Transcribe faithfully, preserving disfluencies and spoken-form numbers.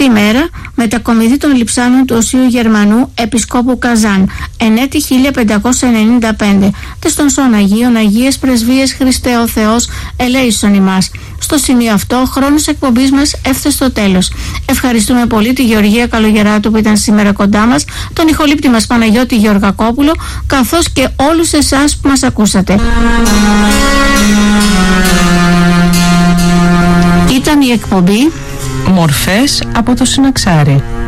Αυτή η μέρα μετακομιδή των λειψάνων του Οσίου Γερμανού Επισκόπου Καζάν, εν έτη χίλια πεντακόσια ενενήντα πέντε. Τες των Σών Αγίων, Αγίες Πρεσβείες Χριστέ ο Θεός, ελέησον ημάς. Στο σημείο αυτό, ο χρόνος εκπομπής μας έφτασε στο τέλος. Ευχαριστούμε πολύ τη Γεωργία Καλογεράτου που ήταν σήμερα κοντά μας, τον ηχολήπτη μας Παναγιώτη Γεωργακόπουλο, καθώς και όλους εσάς που μας ακούσατε. Ήταν η εκπομπή Μορφές από το Συναξάρι.